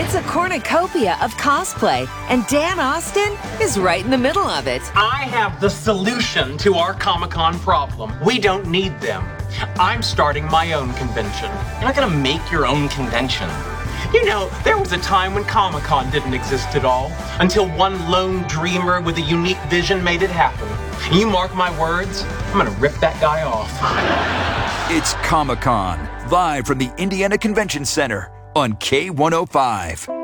It's a cornucopia of cosplay, and Dan Austin is right in the middle of it. I have the solution to our Comic-Con problem. We don't need them. I'm starting my own convention. You're not gonna make your own convention. You know, there was a time when Comic-Con didn't exist at all, until one lone dreamer with a unique vision made it happen. You mark my words, I'm gonna rip that guy off. It's Comic-Con, live from the Indiana Convention Center on K105.